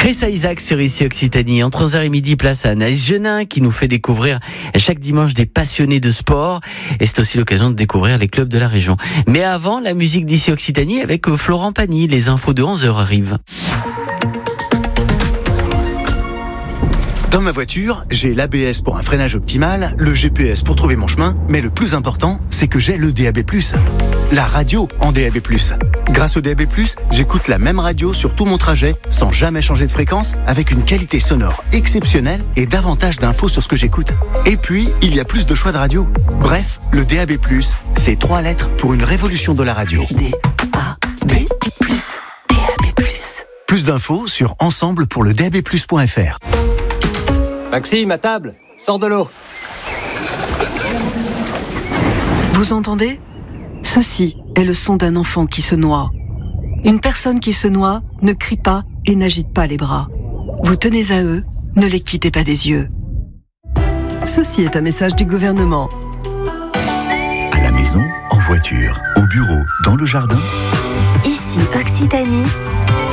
Chris Isaac sur ici Occitanie. Entre 11h et midi, place à Anaïs Genin qui nous fait découvrir chaque dimanche des passionnés de sport. Et c'est aussi l'occasion de découvrir les clubs de la région. Mais avant, la musique d'ici Occitanie avec Florent Pagny. Les infos de 11h arrivent. Dans ma voiture, j'ai l'ABS pour un freinage optimal, le GPS pour trouver mon chemin, mais le plus important, c'est que j'ai le DAB+. La radio en DAB+. Grâce au DAB+, j'écoute la même radio sur tout mon trajet, sans jamais changer de fréquence, avec une qualité sonore exceptionnelle et davantage d'infos sur ce que j'écoute. Et puis, il y a plus de choix de radio. Bref, le DAB+, c'est 3 lettres pour une révolution de la radio. DAB+. DAB+. Plus d'infos sur ensemblepourledab+.fr. Maxime, à table, sors de l'eau. Vous entendez ? Ceci est le son d'un enfant qui se noie. Une personne qui se noie ne crie pas et n'agite pas les bras. Vous tenez à eux, ne les quittez pas des yeux. Ceci est un message du gouvernement. À la maison, en voiture, au bureau, dans le jardin. Ici Occitanie.